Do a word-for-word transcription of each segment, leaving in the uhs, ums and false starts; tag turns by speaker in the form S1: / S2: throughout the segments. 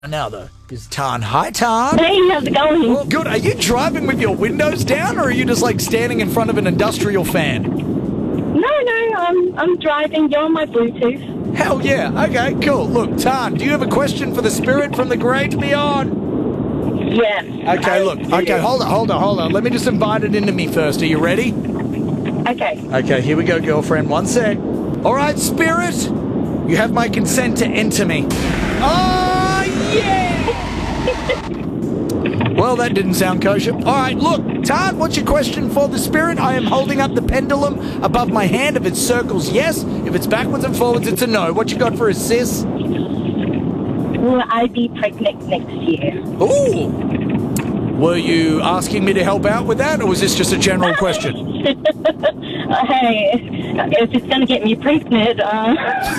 S1: Now, though, is Tan. Hi, Tan.
S2: Hey, how's it going?
S1: Well, good. Are you driving with your windows down, or are you just, like, standing in front of an industrial fan?
S2: No, no, I'm, I'm driving. You're on my Bluetooth.
S1: Hell yeah. Okay, cool. Look, Tan, do you have a question for the spirit from the great beyond?
S2: Yes.
S1: Okay,
S2: I
S1: look.
S2: do.
S1: Okay, hold on, hold on, hold on. Let me just invite it into me first. Are you ready?
S2: Okay.
S1: Okay, here we go, girlfriend. One sec. All right, spirit. You have my consent to enter me. Oh, yeah! Well, that didn't sound kosher. All right, look, Tan, what's your question for the spirit? I am holding up the pendulum above my hand. If it circles, yes. If it's backwards and forwards, it's a no. What you got for us, sis?
S2: Will I be pregnant next year?
S1: Ooh. Were you asking me to help out with that, or was this just a general question?
S2: Hey, if it's going to get me pregnant, uh...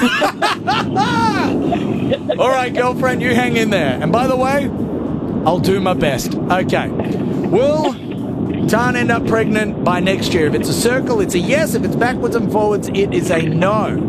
S1: All right, girlfriend, you hang in there. And by the way, I'll do my best. Okay. Will Tan end up pregnant by next year? If it's a circle, it's a yes. If it's backwards and forwards, it is a no.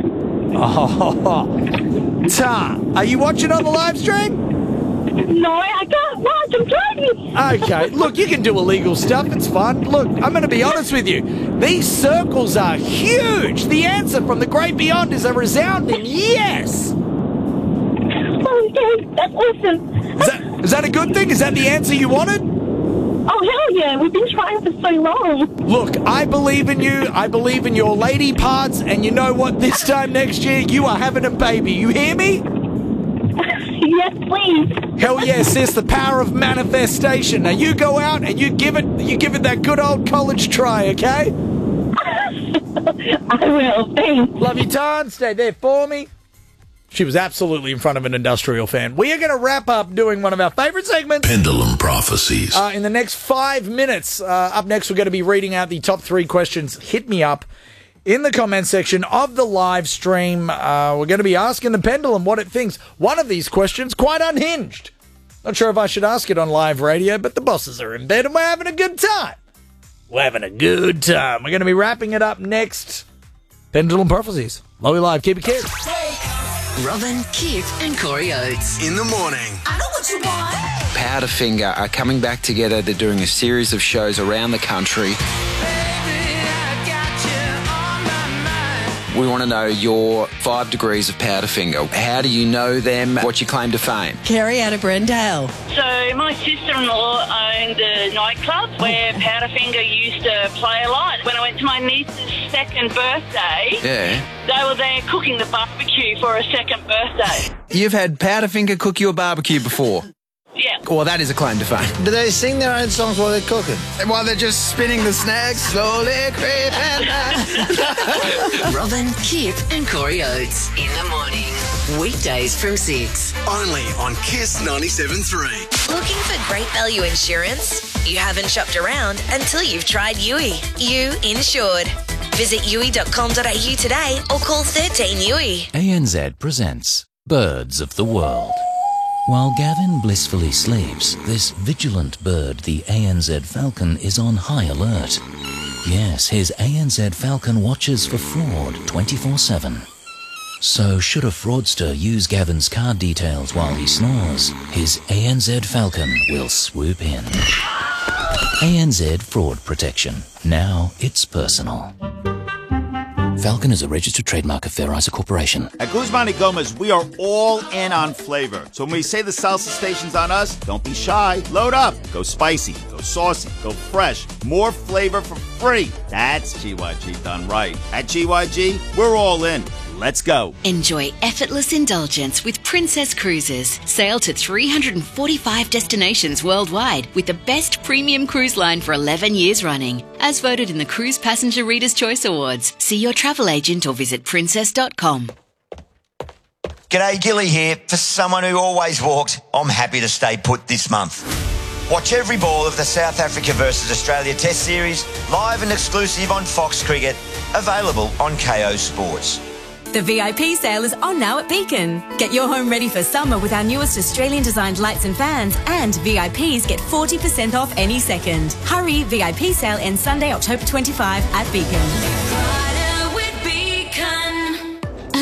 S1: Oh, Tan, are you watching on the live stream?
S2: No, I can't watch. I'm driving.
S1: Okay. Look, you can do illegal stuff. It's fun. Look, I'm going to be honest with you. These circles are huge. The answer from the great beyond is a resounding yes.
S2: Okay, that's awesome.
S1: Is that, is that a good thing? Is that the answer you wanted?
S2: Oh, hell yeah. We've been trying for so long.
S1: Look, I believe in you. I believe in your lady parts. And you know what? This time next year, you are having a baby. You hear me?
S2: Yes, please.
S1: Hell yeah, sis. The power of manifestation. Now you go out and you give it, you give it that good old college try, okay?
S2: I will. Thanks.
S1: Love you, Tan. Stay there for me. She was absolutely in front of an industrial fan. We are going to wrap up doing one of our favorite segments.
S3: Pendulum Prophecies.
S1: Uh, in the next five minutes. Uh, up next, we're going to be reading out the top three questions. Hit me up in the comment section of the live stream. Uh, we're going to be asking the pendulum what it thinks. One of these questions, quite unhinged. Not sure if I should ask it on live radio, but the bosses are in bed and we're having a good time. We're having a good time. We're going to be wrapping it up next. Pendulum Prophecies. Lowy Live. Keep it kids.
S4: Robin, Kip and Corey Oates.
S3: In the morning.
S4: I know what you want.
S5: Powderfinger are coming back together. They're doing a series of shows around the country. We want to know your five degrees of Powderfinger. How do you know them? What's your claim to fame?
S4: Carrie out of Brendale.
S6: So my sister-in-law owned a nightclub where Powderfinger used to play a lot. When I went to my niece's second birthday,
S5: Yeah.
S6: they were there cooking the barbecue for a second birthday.
S5: You've had Powderfinger cook you a barbecue before?
S6: Yeah.
S5: Well, that is a claim to fame.
S7: Do they sing their own songs while they're cooking?
S5: While they're just spinning the snags, slowly creeping.
S4: Robin, Kip and Corey Oates. In the morning. Weekdays from six.
S3: Only on Kiss ninety-seven point three.
S8: Looking for great value insurance? You haven't shopped around until you've tried U I. You insured. Visit U I dot com dot A U today or call thirteen U I.
S9: A N Z presents Birds of the World. While Gavin blissfully sleeps, this vigilant bird, the A N Z falcon, is on high alert. Yes, his A N Z falcon watches for fraud twenty-four seven. So should a fraudster use Gavin's card details while he snores, his A N Z falcon will swoop in. A N Z Fraud Protection. Now it's personal. Falcon is a registered trademark of Fair Isaac Corporation.
S10: At Guzman y Gomez, we are all in on flavor. So when we say the salsa station's on us, don't be shy. Load up. Go spicy. Go saucy. Go fresh. More flavor for free. That's G Y G done right. At G Y G, we're all in. Let's go.
S11: Enjoy effortless indulgence with Princess Cruises. Sail to three hundred forty-five destinations worldwide with the best premium cruise line for eleven years running. As voted in the Cruise Passenger Reader's Choice Awards. See your travel agent or visit princess dot com.
S12: G'day, Gilly here. For someone who always walked, I'm happy to stay put this month. Watch every ball of the South Africa versus Australia Test Series, live and exclusive on Fox Cricket, available on K O Sports.
S13: The V I P sale is on now at Beacon. Get your home ready for summer with our newest Australian-designed lights and fans, and V I Ps get forty percent off any second. Hurry, V I P sale ends Sunday, October twenty-fifth at Beacon.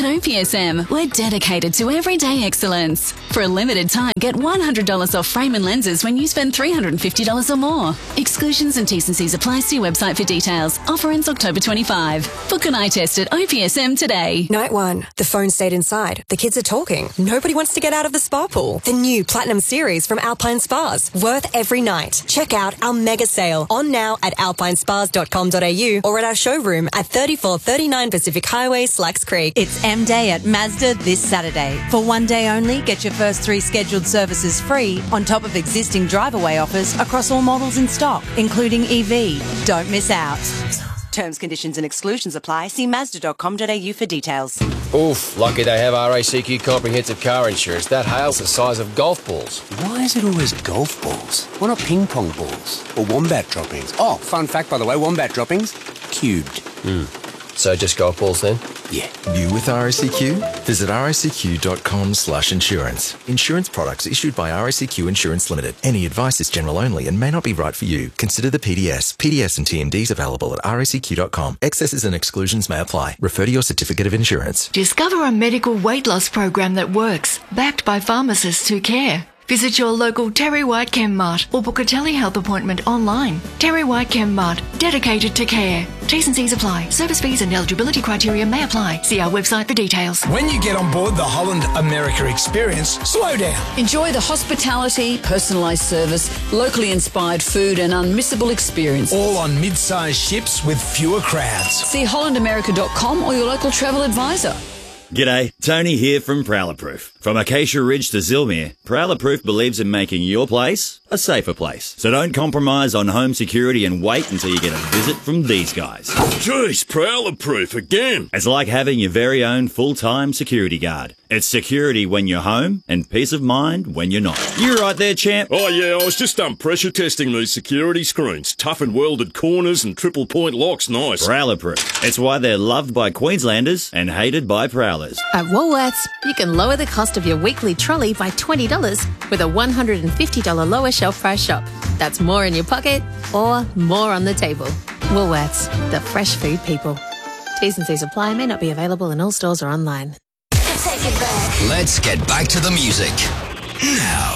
S11: At O P S M, we're dedicated to everyday excellence. For a limited time, get one hundred dollars off frame and lenses when you spend three hundred fifty dollars or more. Exclusions and T's and C's apply. See website for details. Offer ends October twenty-fifth. Book an eye test at O P S M today.
S14: Night one. The phone stayed inside. The kids are talking. Nobody wants to get out of the spa pool. The new Platinum Series from Alpine Spas. Worth every night. Check out our mega sale on now at alpine spas dot com dot a u or at our showroom at thirty-four thirty-nine Pacific Highway, Slacks Creek.
S15: It's M Day at Mazda this Saturday. For one day only, get your first three scheduled services free on top of existing drive-away offers across all models in stock, including E V. Don't miss out. Terms, conditions and exclusions apply. See mazda dot com dot a u for details.
S16: Oof, lucky they have R A C Q comprehensive car insurance. That hail's the size of golf balls.
S17: Why is it always golf balls? Why not ping pong balls? Or wombat droppings? Oh, fun fact, by the way, wombat droppings, cubed.
S16: Hmm. So just golf balls then?
S17: Yeah.
S18: You with R A C Q? Visit r a c q dot com slash insurance. Insurance products issued by R A C Q Insurance Limited. Any advice is general only and may not be right for you. Consider the P D S. P D S and T M Ds available at r a c q dot com. Excesses and exclusions may apply. Refer to your certificate of insurance.
S19: Discover a medical weight loss program that works, backed by pharmacists who care. Visit your local Terry White Chem Mart or book a telehealth appointment online. Terry White Chem Mart, dedicated to care. T's and C's apply. Service fees and eligibility criteria may apply. See our website for details.
S20: When you get on board the Holland America experience, slow down.
S21: Enjoy the hospitality, personalised service, locally inspired food and unmissable experience.
S20: All on mid-sized ships with fewer crowds.
S21: See holland america dot com or your local travel advisor.
S10: G'day, Tony here from Prowler Proof. From Acacia Ridge to Zilmere, Prowler Proof believes in making your place a safer place. So don't compromise on home security and wait until you get a visit from these guys.
S22: Jeez, Prowler Proof again.
S10: It's like having your very own full-time security guard. It's security when you're home and peace of mind when you're not. You right there, champ?
S22: Oh yeah, I was just um, pressure testing these security screens. Tough and welded corners and triple point locks, nice.
S10: Prowler Proof. It's why they're loved by Queenslanders and hated by Prowlers.
S23: At Woolworths, you can lower the cost of your weekly trolley by twenty dollars with a one hundred fifty dollars lower shelf price shop. That's more in your pocket or more on the table. Woolworths, the fresh food people. T's and C's apply, may not be available in all stores or online.
S3: Let's get back to the music. Now.